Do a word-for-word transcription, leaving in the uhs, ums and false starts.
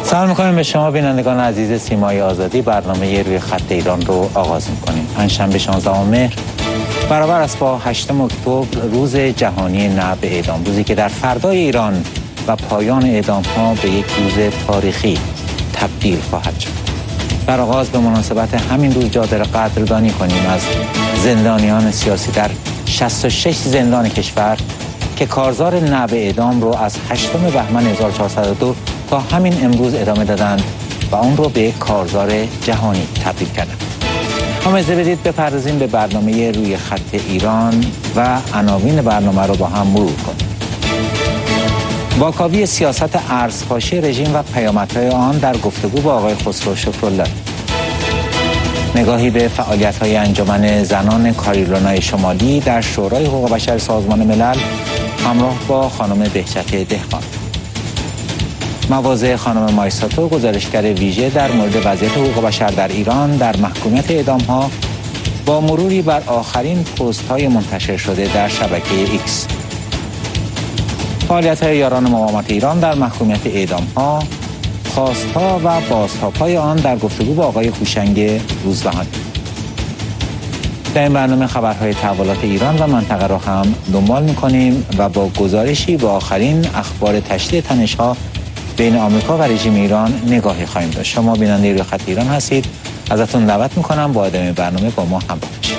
سلام می‌کنیم به شما بینندگان عزیز سیمای آزادی. برنامه روی خط ایران رو آغاز می‌کنیم. پنجشنبه شانزدهم مهر برابر است با هشتم اکتبر، روز جهانی نه به اعدام، روزی که در فردای ایران و پایان اعدام‌ها به یک روز تاریخی تبدیل خواهد شد. در آغاز به مناسبت همین روز جا داره قدردانی کنیم از زندانیان سیاسی در شصت و شش زندان کشور که کارزار نه به اعدام رو از هشتم بهمن هزار و چهارصد و دو تا همین امروز ادامه دادند و اون رو به کارزار جهانی تبدیل کردند. اما اجازه بدید بپردازیم به برنامه روی خط ایران و عناوین برنامه رو با هم مرور کنیم. واکاوی سیاست ارزپاشی رژیم و پیامدهای آن در گفتگو با آقای خسرو شکرالله. نگاهی به فعالیت‌های انجمن زنان کاریلونای شمالی در شورای حقوق بشر سازمان ملل همراه با خانم بهجت دهقان. مواضع خانم مایساتو، گزارشگر ویژه در مورد وضعیت حقوق بشر در ایران در محکومیت اعدام‌ها، با مروری بر آخرین پست‌های منتشر شده در شبکه ایکس. فعالیت‌های یاران مقاومت ایران در محکومیت اعدام‌ها، خواست‌ها و بازتاب‌های آن در گفتگو با آقای هوشنگ روزبهانی. در این برنامه خبرهای تحولات ایران و منطقه را هم دنبال می‌کنیم و با گزارشی به آخرین اخبار تشدید تنش‌ها بین آمریکا و رژیم ایران نگاهی خواهیم داشت. شما بیننده روی خط ایران هستید. ازتون دعوت می‌کنم با ادامه برنامه با ما همراه باشید.